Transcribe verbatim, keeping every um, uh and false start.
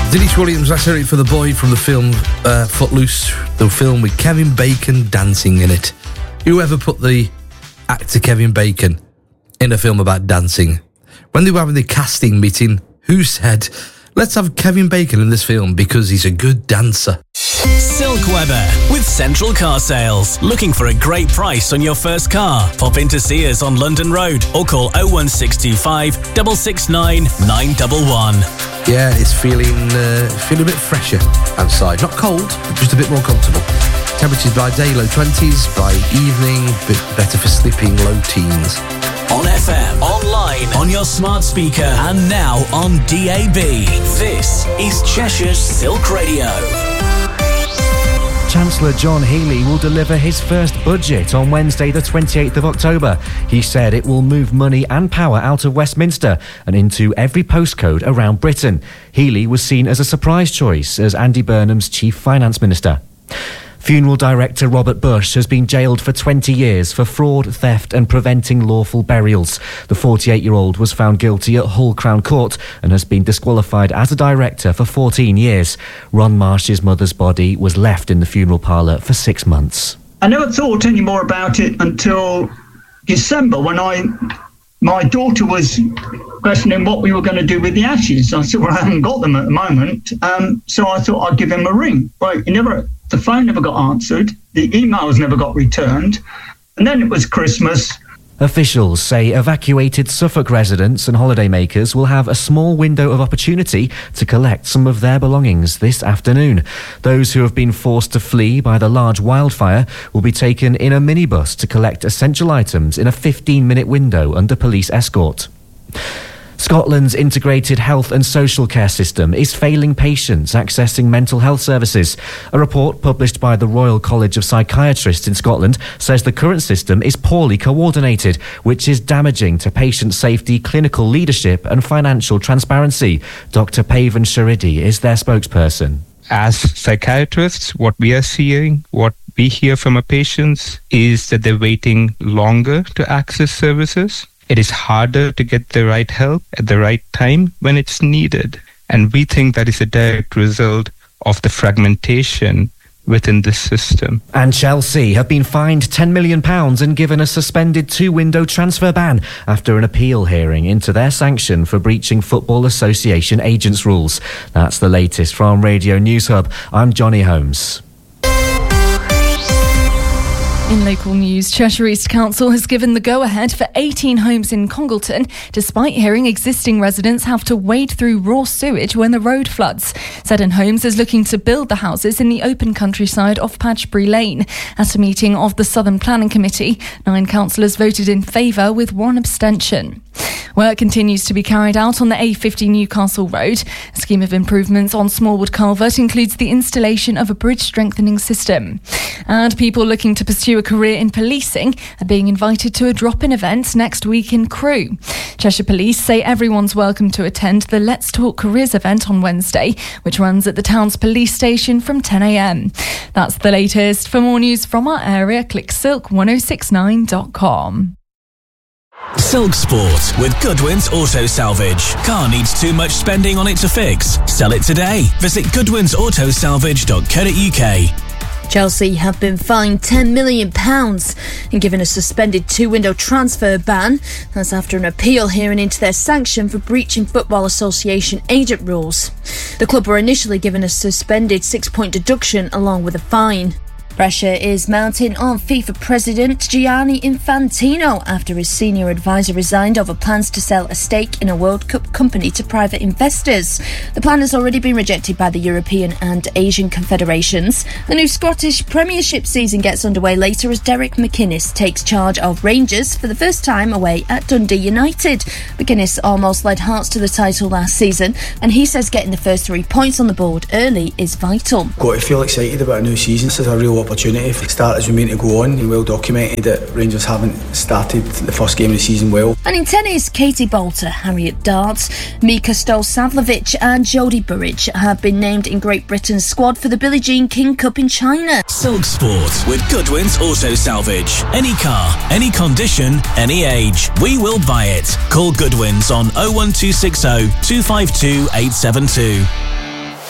Denise Williams, that's it for The Boy from the film uh, Footloose, the film with Kevin Bacon dancing in it. Whoever put the actor Kevin Bacon in a film about dancing? When they were having the casting meeting, who said, let's have Kevin Bacon in this film because he's a good dancer? Silk Weber with Central Car Sales. Looking for a great price on your first car? Pop in to see us on London Road or call oh one six two five, six six nine, nine one one. Yeah, it's feeling uh, feeling a bit fresher outside. Not cold, but just a bit more comfortable. Temperatures by day low twenties, by evening a bit better for sleeping, low teens. On F M, online, on your smart speaker, and now on D A B. This is Cheshire's Silk Radio. Chancellor John Healey will deliver his first budget on Wednesday the twenty-eighth of October. He said it will move money and power out of Westminster and into every postcode around Britain. Healey was seen as a surprise choice as Andy Burnham's Chief Finance Minister. Funeral director Robert Bush has been jailed for twenty years for fraud, theft and preventing lawful burials. The forty-eight-year-old was found guilty at Hull Crown Court and has been disqualified as a director for fourteen years. Ron Marsh's mother's body was left in the funeral parlour for six months. I never thought any more about it until December when I, my daughter was questioning what we were going to do with the ashes. I said, well, I haven't got them at the moment. Um, so I thought I'd give him a ring. Well, he never... The phone never got answered, the emails never got returned, and then it was Christmas. Officials say evacuated Suffolk residents and holidaymakers will have a small window of opportunity to collect some of their belongings this afternoon. Those who have been forced to flee by the large wildfire will be taken in a minibus to collect essential items in a fifteen-minute window under police escort. Scotland's integrated health and social care system is failing patients accessing mental health services. A report published by the Royal College of Psychiatrists in Scotland says the current system is poorly coordinated, which is damaging to patient safety, clinical leadership and financial transparency. Doctor Pavan Sharidi is their spokesperson. As psychiatrists, what we are seeing, what we hear from our patients is that they're waiting longer to access services. It is harder to get the right help at the right time when it's needed. And we think that is a direct result of the fragmentation within this system. And Chelsea have been fined ten million pounds and given a suspended two-window transfer ban after an appeal hearing into their sanction for breaching Football Association agents' rules. That's the latest from Radio News Hub. I'm Johnny Holmes. In local news, Cheshire East Council has given the go-ahead for eighteen homes in Congleton, despite hearing existing residents have to wade through raw sewage when the road floods. Seddon Homes is looking to build the houses in the open countryside off Patchbury Lane. At a meeting of the Southern Planning Committee, nine councillors voted in favour with one abstention. Work continues to be carried out on the A fifty Newcastle Road. A scheme of improvements on Smallwood Culvert includes the installation of a bridge strengthening system. And people looking to pursue a career in policing are being invited to a drop-in event next week in Crewe. Cheshire Police say everyone's welcome to attend the Let's Talk Careers event on Wednesday, which runs at the town's police station from ten a.m. That's the latest. For more news from our area, click silk ten sixty-nine dot com. Silk Sport with Goodwin's Auto Salvage. Car needs too much spending on it to fix? Sell it today. Visit goodwins auto salvage dot co dot uk. Chelsea have been fined ten million pounds and given a suspended two-window transfer ban. That's after an appeal hearing into their sanction for breaching Football Association agent rules. The club were initially given a suspended six-point deduction along with a fine. Pressure is mounting on FIFA President Gianni Infantino after his senior advisor resigned over plans to sell a stake in a World Cup company to private investors. The plan has already been rejected by the European and Asian confederations. The new Scottish Premiership season gets underway later as Derek McInnes takes charge of Rangers for the first time away at Dundee United. McInnes almost led Hearts to the title last season, and he says getting the first three points on the board early is vital. Got to feel excited about a new season. This is a real opportunity. If the start as we mean to go on, and well documented that Rangers haven't started the first game of the season well. And in tennis, Katie Bolter, Harriet Darts, Mika Stolsavlovic and Jodie Burridge have been named in Great Britain's squad for the Billie Jean King Cup in China. Silk Sport with Goodwin's Auto Salvage. Any car, any condition, any age. We will buy it. Call Goodwin's on oh one two six oh, two five two, eight seven two.